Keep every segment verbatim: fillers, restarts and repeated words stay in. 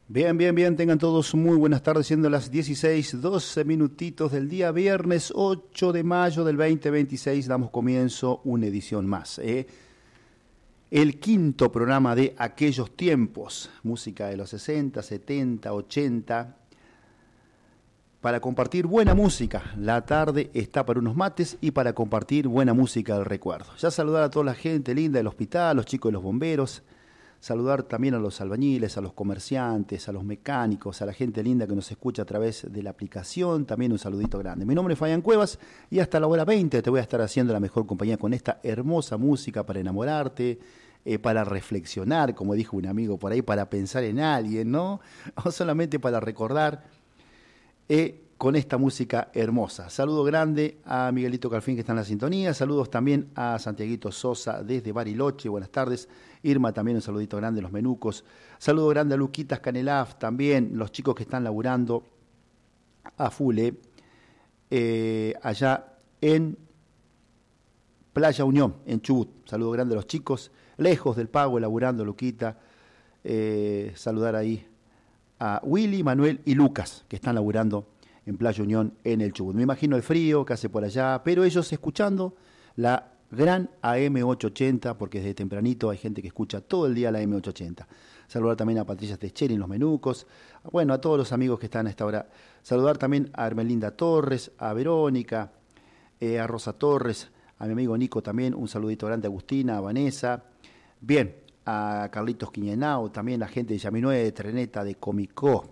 Bien, bien, bien, tengan todos muy buenas tardes, siendo las dieciséis, doce minutitos del día viernes ocho de mayo del veinte veintiséis, damos comienzo una edición más, ¿eh? El quinto programa de Aquellos Tiempos, música de los sesenta, setenta, ochenta, para compartir buena música. La tarde está para unos mates y para compartir buena música del recuerdo. Ya saludar a toda la gente linda del hospital, a los chicos de los bomberos, saludar también a los albañiles, a los comerciantes, a los mecánicos, a la gente linda que nos escucha a través de la aplicación, también un saludito grande. Mi nombre es Fabián Cuevas y hasta la hora veinte te voy a estar haciendo la mejor compañía con esta hermosa música para enamorarte, eh, para reflexionar, como dijo un amigo por ahí, para pensar en alguien, ¿no? O solamente para recordar eh, con esta música hermosa. Saludo grande a Miguelito Calfín que está en la sintonía, saludos también a Santiaguito Sosa desde Bariloche, buenas tardes. Irma también un saludito grande, los menucos. Saludo grande a Luquitas Canelaf, también los chicos que están laburando a full, eh, eh, allá en Playa Unión, en Chubut. Saludo grande a los chicos, lejos del pago, laburando, Luquita. Eh, saludar ahí a Willy, Manuel y Lucas, que están laburando en Playa Unión, en el Chubut. Me imagino el frío que hace por allá, pero ellos escuchando la gran A M ochocientos ochenta, porque desde tempranito hay gente que escucha todo el día la A M ochocientos ochenta. Saludar también a Patricia Techeri en los menucos, bueno, a todos los amigos que están a esta hora. Saludar también a Hermelinda Torres, a Verónica, eh, a Rosa Torres, a mi amigo Nico también, un saludito grande a Agustina, a Vanessa. Bien, a Carlitos Quiñenao, también a gente de Yaminué, de Treneta, de Comicó.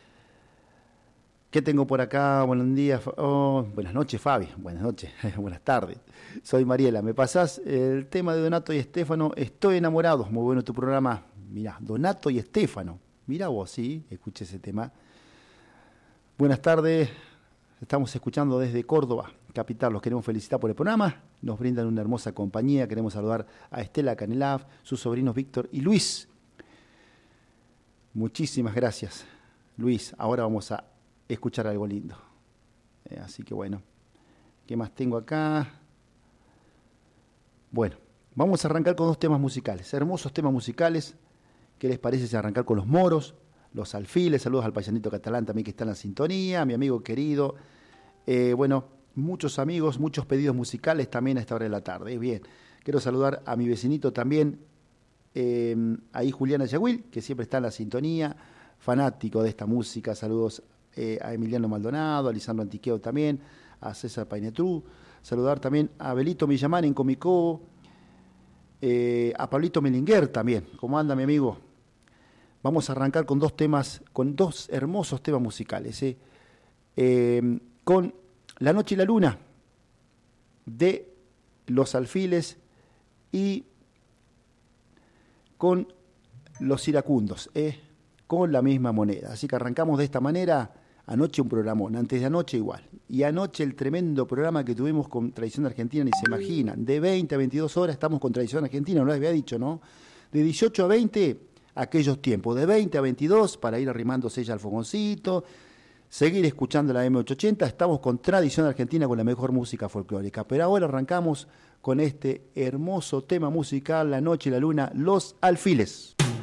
¿Qué tengo por acá? Buenos días, oh, buenas noches, Fabi. Buenas noches, buenas tardes. Soy Mariela. ¿Me pasás el tema de Donato y Estefano? Estoy enamorado. Muy bueno tu programa. Mirá, Donato y Estefano. Mirá vos, sí, escuché ese tema. Buenas tardes. Estamos escuchando desde Córdoba, capital. Los queremos felicitar por el programa. Nos brindan una hermosa compañía. Queremos saludar a Estela Canelaf, sus sobrinos Víctor y Luis. Muchísimas gracias, Luis. Ahora vamos a escuchar algo lindo. Eh, así que bueno, ¿qué más tengo acá? Bueno, vamos a arrancar con dos temas musicales, hermosos temas musicales. ¿Qué les parece si arrancar con los moros, los alfiles? Saludos al paisanito catalán también que está en la sintonía, mi amigo querido. Eh, bueno, muchos amigos, muchos pedidos musicales también a esta hora de la tarde. Bien, quiero saludar a mi vecinito también, eh, ahí Juliana Yaguil, que siempre está en la sintonía, fanático de esta música. Saludos Eh, a Emiliano Maldonado, a Lisandro Antiqueo también, a César Painetru, saludar también a Belito Millamán en Comicó, eh, a Pablito Melinguer también. ¿Cómo anda mi amigo? Vamos a arrancar con dos temas, con dos hermosos temas musicales, eh. Eh, con La Noche y la Luna de Los Alfiles y con Los Iracundos, eh, con La Misma Moneda. Así que arrancamos de esta manera. Anoche un programón, antes de anoche igual. Y anoche el tremendo programa que tuvimos con Tradición Argentina, ni se imaginan. De veinte a veintidós horas estamos con Tradición Argentina, no les había dicho, ¿no? De dieciocho a veinte, aquellos tiempos. De veinte a veintidós, para ir arrimándose ella al fogoncito, seguir escuchando la M ochocientos ochenta. Estamos con Tradición Argentina, con la mejor música folclórica. Pero ahora arrancamos con este hermoso tema musical, La Noche y la Luna, Los Alfiles.